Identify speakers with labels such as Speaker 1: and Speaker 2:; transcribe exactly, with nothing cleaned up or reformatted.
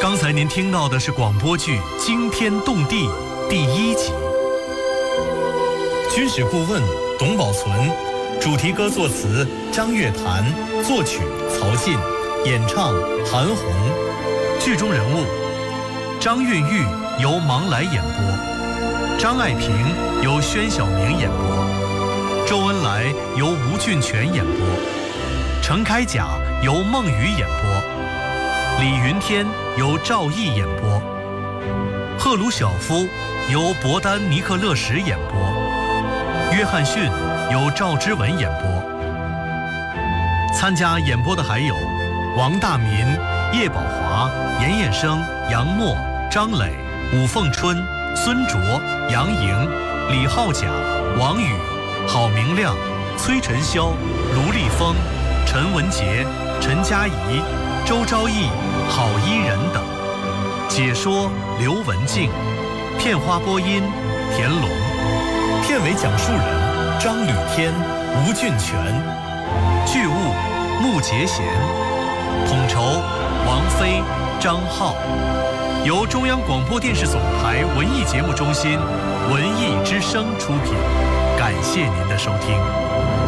Speaker 1: 刚才您听到的是广播剧《惊天动地》第一集。
Speaker 2: 军事顾问董宝存，主题歌作词张月潭，作曲曹进，演唱韩红。
Speaker 1: 剧中人物：张韵玉由芒来演播，张爱萍由宣晓明演播，周恩来由吴俊全演播，程开甲由孟雨演播，李云天由赵毅演播，赫鲁晓夫由伯丹尼克勒什演播，约翰逊由赵之文演播。参加演播的还有王大民、叶宝华、严彦生、杨默、张磊、武凤春、孙卓、杨莹、李浩甲、王宇、郝明亮、崔晨霄、卢立峰、陈文杰、陈佳怡、周昭义、郝依人等。解说刘文静，片花播音田龙，
Speaker 2: 片尾讲述人张吕天、吴俊全，
Speaker 1: 剧务穆杰贤，统筹王菲、张浩，由中央广播电视总台文艺节目中心文艺之声出品，感谢您的收听。